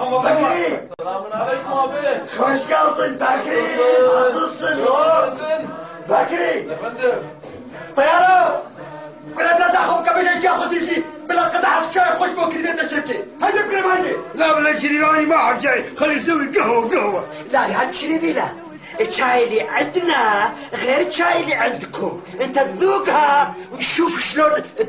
بكري السلام عليكم ابي. خوش قلطن بكري nasılsın بكري يا فندم طيارة كنا بنزعهم قبل جاء خصيصي بلا قطعة شاي خوش ممكن بيتنا شركة هيدا بكري مايني لا ولا شريراني ما حد جاي خلي يسوي قهوة لا يا شريفي لا الشاي اللي عندنا غير الشاي اللي عندكم انت تذوقها وتشوف شلون